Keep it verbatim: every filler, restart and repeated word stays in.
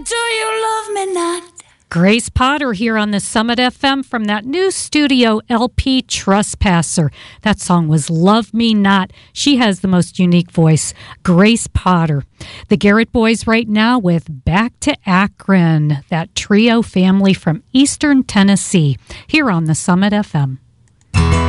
Do you love me not? Grace Potter here on the Summit F M from that new studio L P, Trespasser. That song was Love Me Not. She has the most unique voice, Grace Potter. The Garrett Boys right now with Back to Akron, that trio family from Eastern Tennessee, here on the Summit F M.